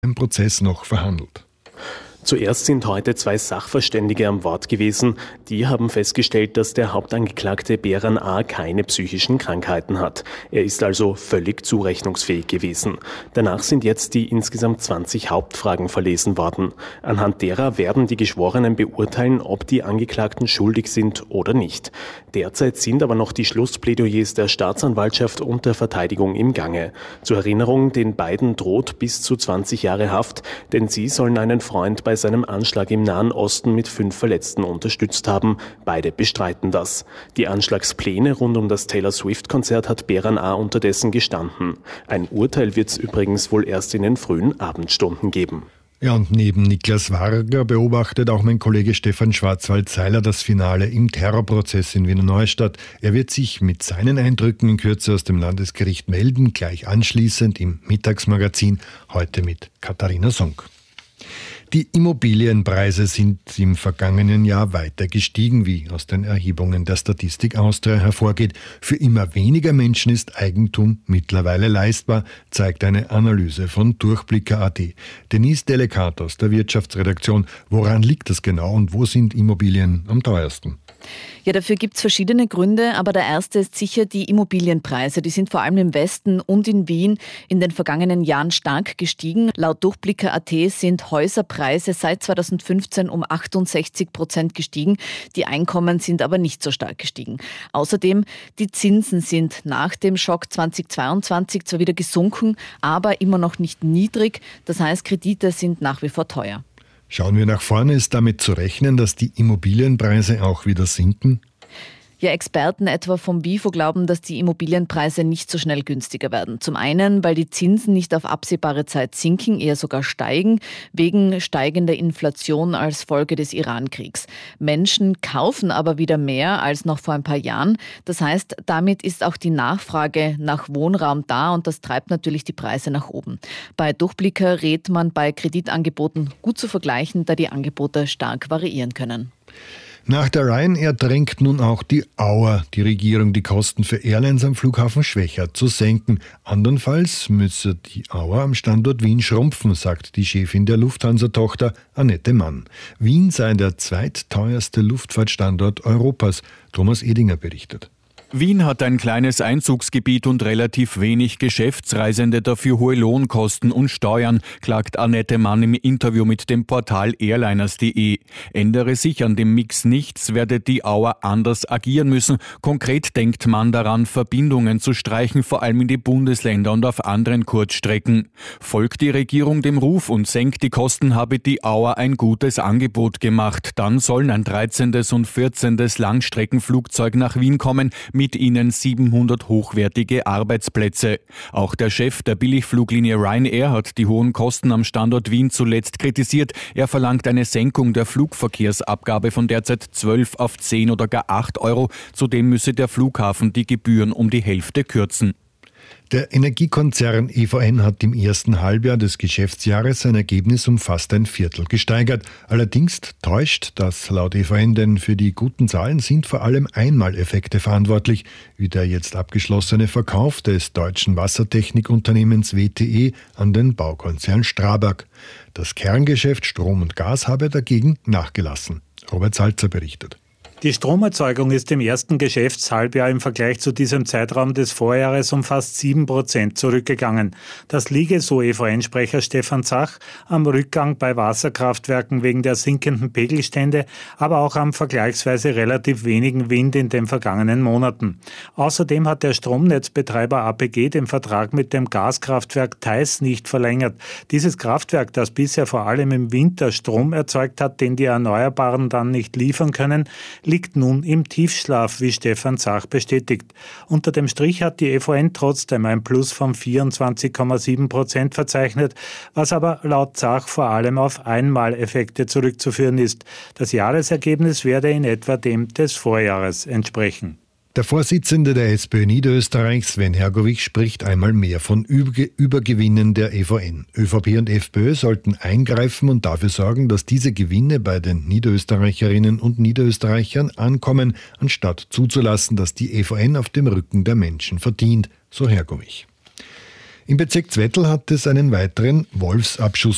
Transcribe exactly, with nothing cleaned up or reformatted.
im Prozess noch verhandelt. Zuerst sind heute zwei Sachverständige am Wort gewesen. Die haben festgestellt, dass der Hauptangeklagte Beran A. keine psychischen Krankheiten hat. Er ist also völlig zurechnungsfähig gewesen. Danach sind jetzt die insgesamt zwanzig Hauptfragen verlesen worden. Anhand derer werden die Geschworenen beurteilen, ob die Angeklagten schuldig sind oder nicht. Derzeit sind aber noch die Schlussplädoyers der Staatsanwaltschaft und der Verteidigung im Gange. Zur Erinnerung, den beiden droht bis zu zwanzig Jahre Haft, denn sie sollen einen Freund bei bei seinem Anschlag im Nahen Osten mit fünf Verletzten unterstützt haben. Beide bestreiten das. Die Anschlagspläne rund um das Taylor Swift-Konzert hat Beran A. unterdessen gestanden. Ein Urteil wird es übrigens wohl erst in den frühen Abendstunden geben. Ja, und neben Niklas Varga beobachtet auch mein Kollege Stefan Schwarzwald-Seiler das Finale im Terrorprozess in Wiener Neustadt. Er wird sich mit seinen Eindrücken in Kürze aus dem Landesgericht melden, gleich anschließend im Mittagsmagazin, heute mit Katharina Sonk. Die Immobilienpreise sind im vergangenen Jahr weiter gestiegen, wie aus den Erhebungen der Statistik Austria hervorgeht. Für immer weniger Menschen ist Eigentum mittlerweile leistbar, zeigt eine Analyse von Durchblicker punkt a t. Denise Delekat aus der Wirtschaftsredaktion. Woran liegt das genau und wo sind Immobilien am teuersten? Ja, dafür gibt es verschiedene Gründe, aber der erste ist sicher die Immobilienpreise. Die sind vor allem im Westen und in Wien in den vergangenen Jahren stark gestiegen. Laut Durchblicker punkt a t sind Häuserpreise seit zweitausendfünfzehn um achtundsechzig Prozent gestiegen. Die Einkommen sind aber nicht so stark gestiegen. Außerdem, die Zinsen sind nach dem Schock zweitausendzweiundzwanzig zwar wieder gesunken, aber immer noch nicht niedrig. Das heißt, Kredite sind nach wie vor teuer. Schauen wir nach vorne, ist damit zu rechnen, dass die Immobilienpreise auch wieder sinken? Ja, Experten etwa vom WIFO glauben, dass die Immobilienpreise nicht so schnell günstiger werden. Zum einen, weil die Zinsen nicht auf absehbare Zeit sinken, eher sogar steigen, wegen steigender Inflation als Folge des Iran-Kriegs. Menschen kaufen aber wieder mehr als noch vor ein paar Jahren. Das heißt, damit ist auch die Nachfrage nach Wohnraum da und das treibt natürlich die Preise nach oben. Bei Durchblicker rät man bei Kreditangeboten gut zu vergleichen, da die Angebote stark variieren können. Nach der Ryanair drängt nun auch die Auer die Regierung, die Kosten für Airlines am Flughafen Schwechat zu senken. Andernfalls müsse die Auer am Standort Wien schrumpfen, sagt die Chefin der Lufthansa-Tochter Annette Mann. Wien sei der zweitteuerste Luftfahrtstandort Europas. Thomas Edinger berichtet. Wien hat ein kleines Einzugsgebiet und relativ wenig Geschäftsreisende, dafür hohe Lohnkosten und Steuern, klagt Annette Mann im Interview mit dem Portal airliners punkt de. Ändere sich an dem Mix nichts, werde die Auer anders agieren müssen. Konkret denkt man daran, Verbindungen zu streichen, vor allem in die Bundesländer und auf anderen Kurzstrecken. Folgt die Regierung dem Ruf und senkt die Kosten, habe die Auer ein gutes Angebot gemacht. Dann sollen ein dreizehntes und vierzehntes Langstreckenflugzeug nach Wien kommen, mit ihnen siebenhundert hochwertige Arbeitsplätze. Auch der Chef der Billigfluglinie Ryanair hat die hohen Kosten am Standort Wien zuletzt kritisiert. Er verlangt eine Senkung der Flugverkehrsabgabe von derzeit zwölf auf zehn oder gar acht Euro. Zudem müsse der Flughafen die Gebühren um die Hälfte kürzen. Der Energiekonzern E V N hat im ersten Halbjahr des Geschäftsjahres sein Ergebnis um fast ein Viertel gesteigert. Allerdings täuscht das laut E V N, denn für die guten Zahlen sind vor allem Einmaleffekte verantwortlich, wie der jetzt abgeschlossene Verkauf des deutschen Wassertechnikunternehmens W T E an den Baukonzern Strabag. Das Kerngeschäft Strom und Gas habe dagegen nachgelassen. Robert Salzer berichtet. Die Stromerzeugung ist im ersten Geschäftshalbjahr im Vergleich zu diesem Zeitraum des Vorjahres um fast sieben Prozent zurückgegangen. Das liege, so E V N-Sprecher Stefan Zach, am Rückgang bei Wasserkraftwerken wegen der sinkenden Pegelstände, aber auch am vergleichsweise relativ wenigen Wind in den vergangenen Monaten. Außerdem hat der Stromnetzbetreiber A P G den Vertrag mit dem Gaskraftwerk Theiß nicht verlängert. Dieses Kraftwerk, das bisher vor allem im Winter Strom erzeugt hat, den die Erneuerbaren dann nicht liefern können, liegt nun im Tiefschlaf, wie Stefan Zach bestätigt. Unter dem Strich hat die E V N trotzdem ein Plus von vierundzwanzig Komma sieben Prozent verzeichnet, was aber laut Zach vor allem auf Einmaleffekte zurückzuführen ist. Das Jahresergebnis werde in etwa dem des Vorjahres entsprechen. Der Vorsitzende der SPÖ Niederösterreichs, Sven Hergovich, spricht einmal mehr von Übergewinnen der E V N. ÖVP und FPÖ sollten eingreifen und dafür sorgen, dass diese Gewinne bei den Niederösterreicherinnen und Niederösterreichern ankommen, anstatt zuzulassen, dass die E V N auf dem Rücken der Menschen verdient, so Hergovich. Im Bezirk Zwettl hat es einen weiteren Wolfsabschuss